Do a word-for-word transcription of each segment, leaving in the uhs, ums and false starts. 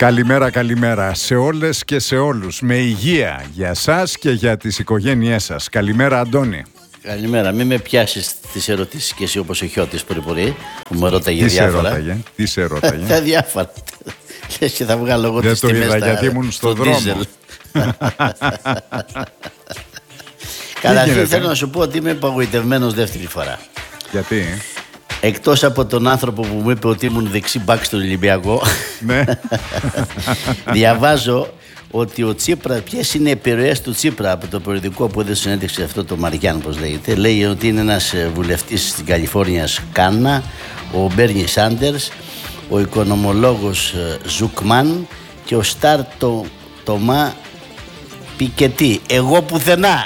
Καλημέρα, καλημέρα σε όλες και σε όλους. Με υγεία για σας και για τις οικογένειές σας. Καλημέρα, Αντώνη. Καλημέρα. Μην με πιάσεις τις ερωτήσεις και εσύ όπως ο Χιώτης πρωί που με ρώταγε διάφορα. Ρώταγε, τι σε ρώταγε. Τα διάφορα. Λες και θα βγάλω εγώ τις τιμές. Δεν το είδα γιατί ήμουν στο δρόμο. Καταρχήν θέλω να σου πω ότι είμαι απογοητευμένος δεύτερη φορά. Γιατί? Εκτός από τον άνθρωπο που μου είπε ότι ήμουν δεξί μπακ στον Ολυμπιακό. Ναι. Διαβάζω ότι ο Τσίπρα, ποιες είναι οι επιρροές του Τσίπρα από το περιοδικό που έδωσε συνέντευξη αυτό το Μαριάν, πώς λέγεται. Λέει ότι είναι ένας βουλευτής στην Καλιφόρνια, Κάνα, ο Μπέρνι Σάντερς, ο οικονομολόγος Ζουκμάν και ο Στάρ το, Τομά Πικετή. Εγώ πουθενά.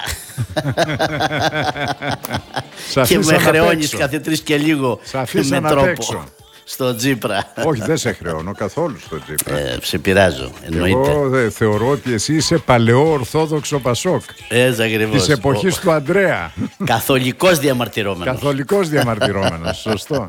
Και με χρεώνεις κάθε τρεις και λίγο με τρόπο στο Τσίπρα. Όχι, δεν σε χρεώνω καθόλου στο Τσίπρα. ε, Σε πειράζω, εννοείται. Εγώ δε, θεωρώ ότι εσύ είσαι παλαιό ορθόδοξο Πασόκ. Έτσι ακριβώς. Της εποχής Ο... του Ανδρέα. Καθολικός διαμαρτυρόμενος. Καθολικός διαμαρτυρόμενος, σωστό.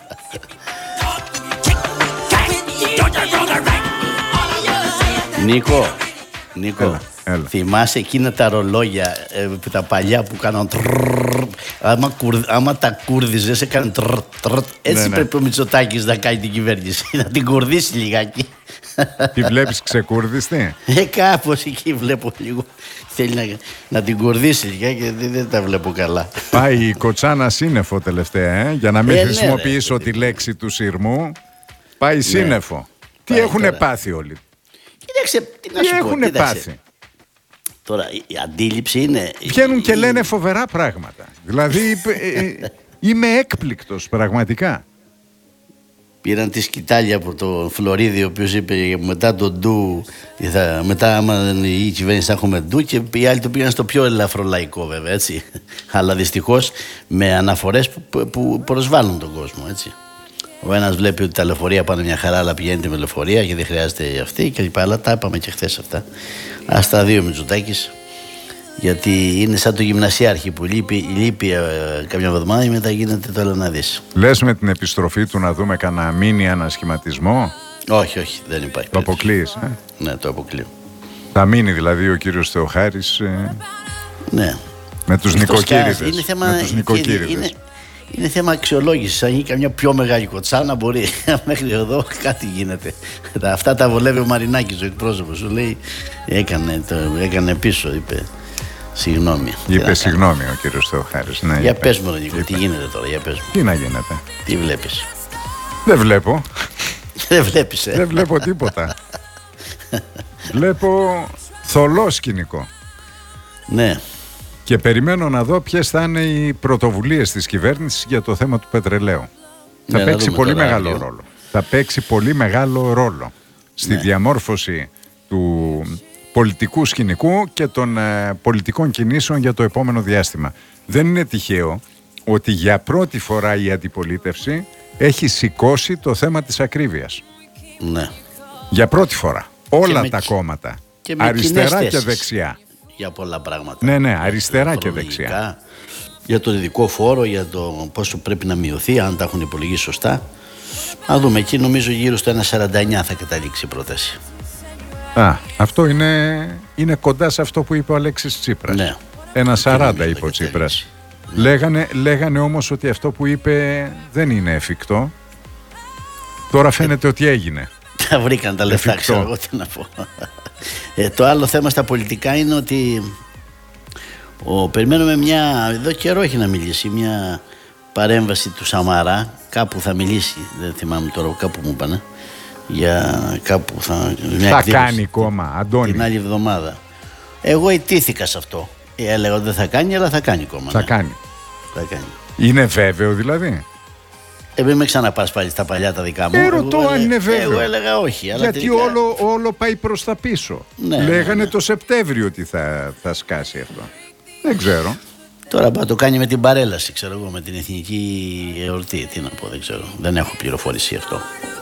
Νίκο, Νίκο, έλα, έλα. Θυμάσαι εκείνα τα ρολόγια ε, τα παλιά που κάναν τρρρρ, άμα, κουρ, άμα τα κούρδιζες έκανε τρρρ, τρρρ, έτσι ναι, πρέπει ναι. Ο Μητσοτάκης να κάνει την κυβέρνηση, να την κουρδίσει λιγάκι. Τη βλέπεις ξεκούρδιστη? Ε, κάπως εκεί βλέπω λίγο. Θέλει να, να την κουρδίσει λιγάκι και δεν, δεν τα βλέπω καλά. Πάει η κοτσάνα σύννεφο τελευταία, ε, για να μην ε, χρησιμοποιήσω ναι, ρε, τη λέξη του σειρμού. Πάει ναι. Σύννεφο. Τι έχουνε τώρα πάθει όλοι? Κοίταξε, τι να τι σου έχουνε πω, πάθει? Τώρα η αντίληψη είναι... Βγαίνουν και λένε φοβερά πράγματα. Δηλαδή ε, είμαι έκπληκτος πραγματικά. Πήραν τη σκητάλια από το Φλωρίδη, ο οποίος είπε μετά τον ντου, θα, μετά άμα η κυβέρνηση θα έχουμε ντου, και οι άλλοι το πήγαν στο πιο ελαφρολαϊκό βέβαια, έτσι. Αλλά δυστυχώς με αναφορές που, που προσβάλλουν τον κόσμο, έτσι. Ο ένας βλέπει ότι τα λεωφορεία πάνε μια χαρά, αλλά πηγαίνετε με λεωφορεία και δεν χρειάζεται αυτή και λοιπά. Αλλά τα είπαμε και χθες αυτά. Ας τα δύο Μητσοτάκης, γιατί είναι σαν το γυμνασιάρχη που λείπει, λείπει ε, καμιά εβδομάδα και μετά γίνεται το άλλο να δεις. Λες με την επιστροφή του να δούμε κανένα μίνι ανασχηματισμό? Όχι, όχι, δεν υπάρχει. Το αποκλείεις, ε? Ναι, το αποκλείω. Θα μείνει δηλαδή ο κύριος Θεοχάρης ε... ναι. με τους νοικοκύριδες. Είναι θέμα, με τους νοικοκύριδες. Είναι, είναι θέμα αξιολόγησης. Αν γίνει καμιά πιο μεγάλη κοτσάνα, μπορεί. Μέχρι εδώ κάτι γίνεται. Αυτά τα βολεύει ο Μαρινάκης, ο εκπρόσωπος. Σου λέει, έκανε, το, έκανε πίσω, είπε. Συγγνώμη. Είπε συγγνώμη ο κύριος Θεοχάρης. Ναι, για πες μου, Νίκο, τι γίνεται τώρα, για πες μου. Τι να γίνεται? Τι βλέπεις? Δεν βλέπω. Δεν βλέπεις, ε. Δεν βλέπω τίποτα. Βλέπω θολό σκηνικό. Ναι. Και περιμένω να δω ποιες θα είναι οι πρωτοβουλίες της κυβέρνησης για το θέμα του πετρελαίου. Ναι, θα παίξει πολύ μεγάλο άδειο. ρόλο. Θα παίξει πολύ μεγάλο ρόλο στη ναι. διαμόρφωση του πολιτικού σκηνικού και των ε, πολιτικών κινήσεων για το επόμενο διάστημα. Δεν είναι τυχαίο ότι για πρώτη φορά η αντιπολίτευση έχει σηκώσει το θέμα της ακρίβειας. Ναι. Για πρώτη φορά. Όλα με, τα κόμματα. Και αριστερά και δεξιά. Για πολλά πράγματα. Ναι, ναι, αριστερά και δεξιά. Για τον ειδικό φόρο, για το πόσο πρέπει να μειωθεί, αν τα έχουν υπολογίσει σωστά. Να δούμε, εκεί νομίζω γύρω στο ένα σαράντα εννιά θα καταλήξει η πρόταση. Α, αυτό είναι, είναι κοντά σε αυτό που είπε ο Αλέξης Τσίπρας. Ναι. ένα σαράντα είπε ο Τσίπρας. Ναι. Λέγανε, λέγανε όμως ότι αυτό που είπε δεν είναι εφικτό. Τώρα φαίνεται ε, ότι έγινε. Τα βρήκαν τα λεφτά, ξέρω εγώ τι να πω. Ε, το άλλο θέμα στα πολιτικά είναι ότι ο, περιμένουμε μια, εδώ καιρό έχει να μιλήσει, μια παρέμβαση του Σαμαρά, κάπου θα μιλήσει, δεν θυμάμαι τώρα, κάπου μου είπανε, για κάπου θα... Θα κάνει κόμμα, Αντώνη. Την άλλη εβδομάδα. Εγώ ητήθηκα σε αυτό. Ε, έλεγα ότι δεν θα κάνει, αλλά θα κάνει κόμμα. Θα ναι. κάνει. Θα κάνει. Είναι βέβαιο δηλαδή? Ε, μην με ξαναπάς πάλι στα παλιά τα δικά μου. Ε, ρωτώ αν είναι βέβαιο. Εγώ έλεγα όχι. Αλλά γιατί τελικά... όλο, όλο πάει προς τα πίσω. Ναι, Λέγανε ναι, ναι. το Σεπτέμβριο ότι θα, θα σκάσει αυτό. Δεν ξέρω. Τώρα θα το κάνει με την παρέλαση, ξέρω εγώ, με την εθνική εορτή. Τι να πω, δεν ξέρω. Δεν έχω πληροφορήσει αυτό.